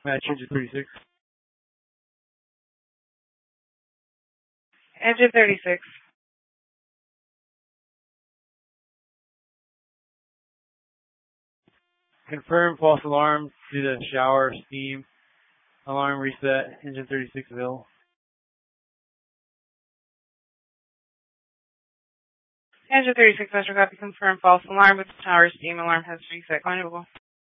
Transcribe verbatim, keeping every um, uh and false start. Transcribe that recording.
Match engine thirty-six. Engine thirty-six. Confirm false alarm due to shower steam. Alarm reset. Engine thirty-six available. Engine thirty-six, Metro copy, confirm false alarm with the tower steam alarm has reset. Available.